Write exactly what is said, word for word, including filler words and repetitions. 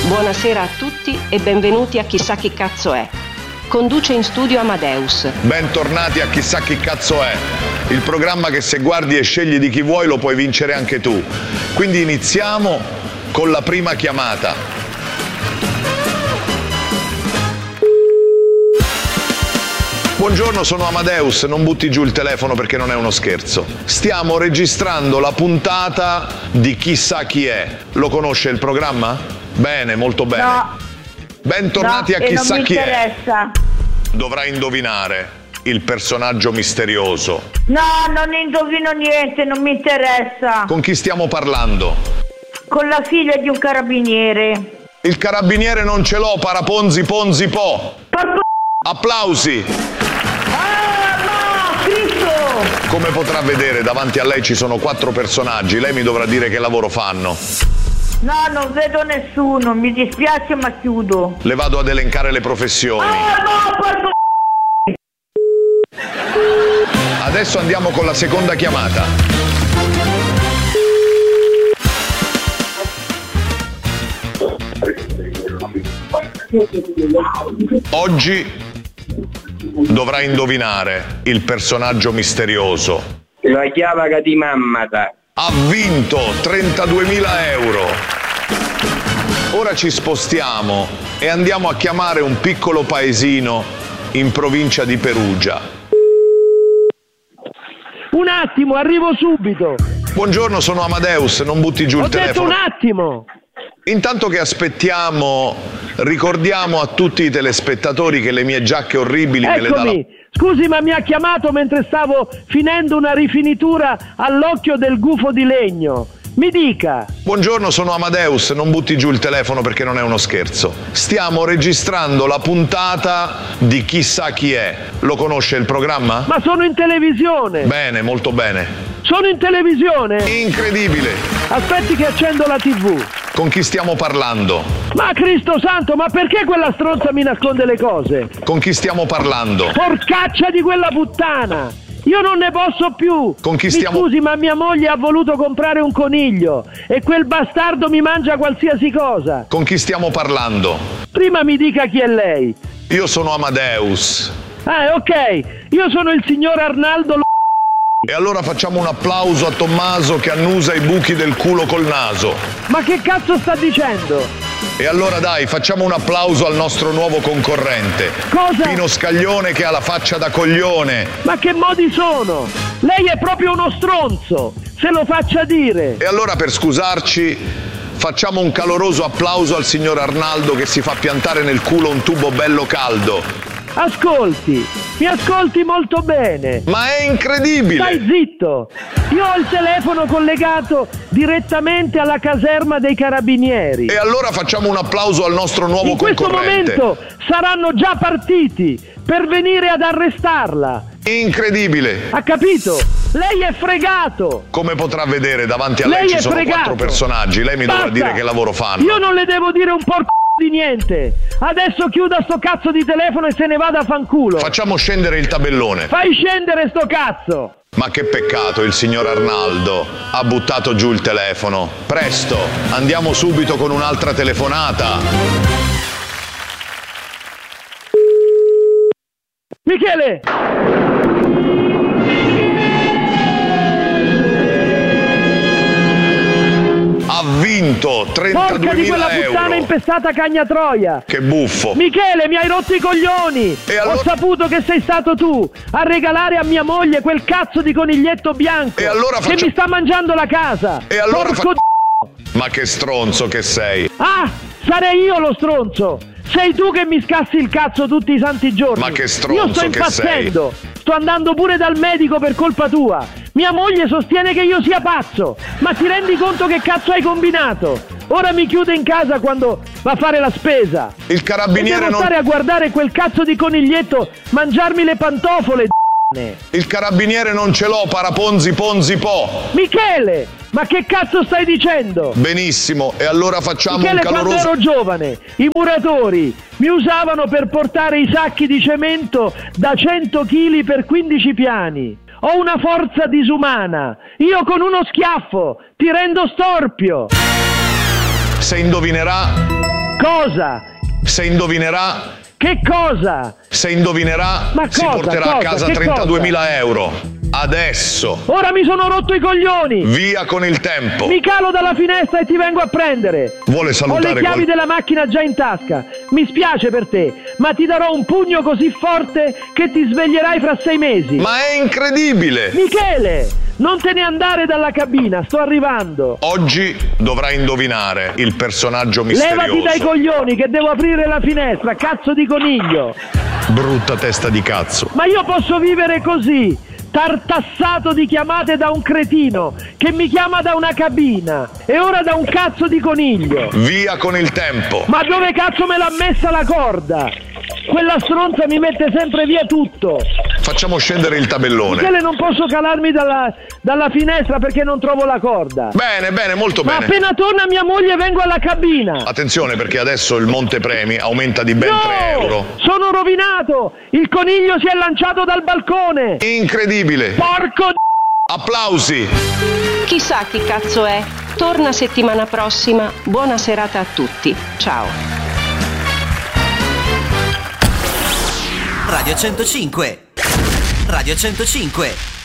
Buonasera a tutti e benvenuti a Chissà chi cazzo è. Conduce in studio Amadeus. Bentornati a Chissà chi cazzo è, il programma che se guardi e scegli di chi vuoi lo puoi vincere anche tu. Quindi iniziamo con la prima chiamata. Buongiorno, sono Amadeus, non butti giù il telefono perché non è uno scherzo. Stiamo registrando la puntata di Chissà chi è. Lo conosce il programma? Bene, molto bene. No. Bentornati no, a Chissà e non chi mi interessa. è. Dovrai indovinare il personaggio misterioso. No, non indovino niente, non mi interessa. Con chi stiamo parlando? Con la figlia di un carabiniere. Il carabiniere non ce l'ho, paraponzi ponzi po. Porco... Applausi. Ah, no, Cristo! Come potrà vedere, davanti a lei ci sono quattro personaggi. Lei mi dovrà dire che lavoro fanno. No, non vedo nessuno, mi dispiace ma chiudo. Le vado ad elencare le professioni. Ah, no, porco... Adesso andiamo con la seconda chiamata. Oggi dovrai indovinare il personaggio misterioso. La chiave di mammata. Ha vinto trentaduemila euro. Ora ci spostiamo e andiamo a chiamare un piccolo paesino in provincia di Perugia. Un attimo, arrivo subito. Buongiorno, sono Amadeus, non butti giù Ho il telefono. detto un attimo. Intanto che aspettiamo, ricordiamo a tutti i telespettatori che le mie giacche orribili me le dà la... Eccomi. Scusi, ma mi ha chiamato mentre stavo finendo una rifinitura all'occhio del gufo di legno. Mi dica. Buongiorno, sono Amadeus, non butti giù il telefono perché non è uno scherzo. Stiamo registrando la puntata di Chissà chi è. Lo conosce il programma? Ma sono in televisione. Bene, molto bene. Sono in televisione. Incredibile. Aspetti che accendo la tivù. Con chi stiamo parlando? Ma Cristo santo, ma perché quella stronza mi nasconde le cose? Con chi stiamo parlando? Porcaccia di quella puttana! Io non ne posso più! Con chi Mi stiamo... scusi, ma mia moglie ha voluto comprare un coniglio e quel bastardo mi mangia qualsiasi cosa! Con chi stiamo parlando? Prima mi dica chi è lei! Io sono Amadeus. Ah, ok! Io sono il signor Arnaldo L***. E allora facciamo un applauso a Tommaso che annusa i buchi del culo col naso. Ma che cazzo sta dicendo? E allora dai, facciamo un applauso al nostro nuovo concorrente. Cosa? Pino Scaglione che ha la faccia da coglione. Ma che modi sono? Lei è proprio uno stronzo! Se lo faccia dire! E allora per scusarci facciamo un caloroso applauso al signor Arnaldo che si fa piantare nel culo un tubo bello caldo. Ascolti, mi ascolti molto bene. Ma è incredibile! Stai zitto! Io ho il telefono collegato direttamente alla caserma dei carabinieri. E allora facciamo un applauso al nostro nuovo In questo concorrente. momento saranno già partiti per venire ad arrestarla. Incredibile! Ha capito? Lei è fregato! Come potrà vedere, davanti a Lei lei ci è sono fregato. quattro personaggi. Lei mi Basta. dovrà dire che lavoro fanno. Io non le devo dire un porco di niente. Adesso chiuda sto cazzo di telefono e se ne vada a fanculo. Facciamo scendere il tabellone. Fai scendere sto cazzo! Ma che peccato, il signor Arnaldo ha buttato giù il telefono. Presto, andiamo subito con un'altra telefonata. Michele! Ha vinto Porca di quella trentaduemila puttana euro. impestata cagna troia! Che buffo. Michele, mi hai rotto i coglioni! E allora- Ho saputo che sei stato tu a regalare a mia moglie quel cazzo di coniglietto bianco E allora che faccio- mi sta mangiando la casa! E allora Porco fa- d***o. Ma che stronzo che sei. Ah! Sarei io lo stronzo! Sei tu che mi scassi il cazzo tutti i santi giorni! Ma che stronzo Io sto che impazzendo! Sto andando pure dal medico per colpa tua! Mia moglie sostiene che io sia pazzo! Ma ti rendi conto che cazzo hai combinato? Ora mi chiude in casa quando va a fare la spesa! Il E carabiniere devo non... stare a guardare quel cazzo di coniglietto mangiarmi le pantofole, d***ne. Il carabiniere non ce l'ho, paraponzi ponzi po. Michele, ma che cazzo stai dicendo? Benissimo, e allora facciamo Michele, un quando caloroso... ero giovane, i muratori mi usavano per portare i sacchi di cemento da cento chili per quindici piani. Ho una forza disumana. Io con uno schiaffo ti rendo storpio. Se indovinerà, Cosa? Se indovinerà, Che cosa? se indovinerà, Ma si cosa, porterà cosa, a casa che trentaduemila euro. Adesso, Ora mi sono rotto i coglioni! via con il tempo. Mi calo dalla finestra e ti vengo a prendere! Vuole Ho salutare le chiavi qual- della macchina già in tasca. Mi spiace per te, ma ti darò un pugno così forte che ti sveglierai fra sei mesi. Ma è incredibile! Michele, non te ne andare dalla cabina, sto arrivando. Oggi dovrai indovinare il personaggio Levati misterioso. dai coglioni che devo aprire la finestra, cazzo di coniglio. Brutta testa di cazzo. Ma io posso vivere così, tartassato di chiamate da un cretino che mi chiama da una cabina e ora da un cazzo di coniglio. Via con il tempo. Ma dove cazzo me l'ha messa la corda? Quella stronza mi mette sempre via tutto. Facciamo scendere il tabellone. Michele, non posso calarmi dalla, dalla finestra perché non trovo la corda. Bene, bene, molto Ma bene. appena torna mia moglie vengo alla cabina. Attenzione perché adesso il montepremi aumenta di ben No! tre euro. Sono rovinato! Il coniglio si è lanciato dal balcone! Incredibile. Porco d***o! Applausi. Chissà chi cazzo è. Torna settimana prossima. Buona serata a tutti. Ciao. Radio centocinque. Radio centocinque.